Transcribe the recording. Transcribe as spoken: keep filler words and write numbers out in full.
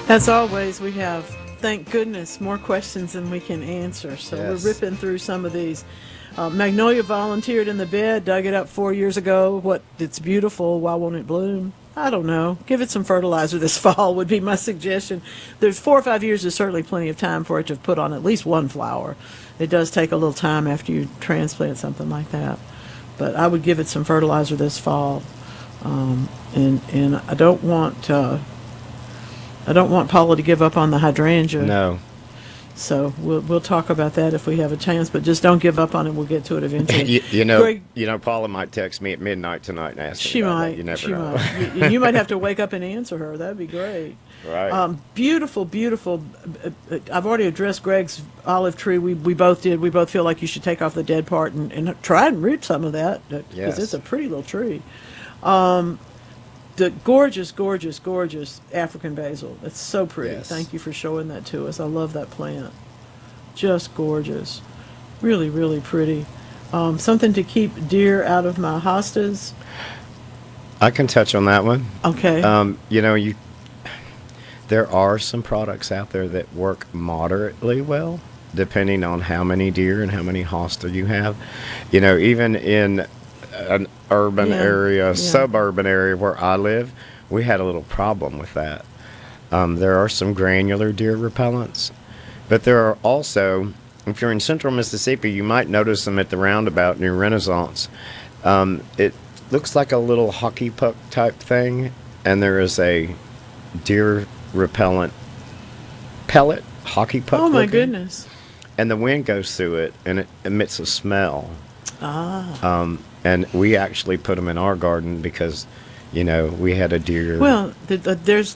As always, we have, thank goodness, more questions than we can answer. So Yes. we're ripping through some of these. Uh, Magnolia volunteered in the bed, dug it up four years ago. What? It's beautiful. Why won't it bloom? I don't know. Give it some fertilizer this fall would be my suggestion. There's four or five years is certainly plenty of time for it to put on at least one flower. It does take a little time after you transplant something like that. But I would give it some fertilizer this fall. Um, and and I don't want uh, I don't want Paula to give up on the hydrangea. No. So we'll we'll talk about that if we have a chance. But just don't give up on it. We'll get to it eventually. you, you know, Greg, you know, Paula might text me at midnight tonight and ask me she about might. that. You never she know. might. You, you might have to wake up and answer her. That'd be great. Right. Um, beautiful, beautiful. uh, uh, I've already addressed Greg's olive tree. We we both did. We both feel like you should take off the dead part and, and try and root some of that because Yes. it's a pretty little tree. Um, the gorgeous, gorgeous, gorgeous African basil. It's so pretty. Yes. Thank you for showing that to us. I love that plant. Just gorgeous. Really, really pretty. Um, something to keep deer out of my hostas. I can touch on that one. Okay. Um, you know, you there are some products out there that work moderately well, depending on how many deer and how many hosta you have. You know, even in an urban Yeah, area, yeah. suburban area where I live, we had a little problem with that. Um, there are some granular deer repellents, but there are also, if you're in central Mississippi, you might notice them at the roundabout near Renaissance. Um, it looks like a little hockey puck type thing, and there is a deer repellent pellet, hockey puck. Oh my looking, goodness. And the wind goes through it, and it emits a smell. Ah. Um, and we actually put them in our garden because, you know, we had a deer. Well, the, the, there's